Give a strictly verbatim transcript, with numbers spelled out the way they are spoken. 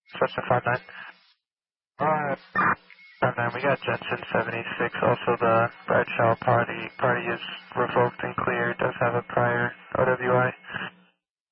Cessna five nine. Alright. five nine, we got Jensen seventy-six. Also, the Bradshaw party party is revoked and clear. Does have a prior O W I.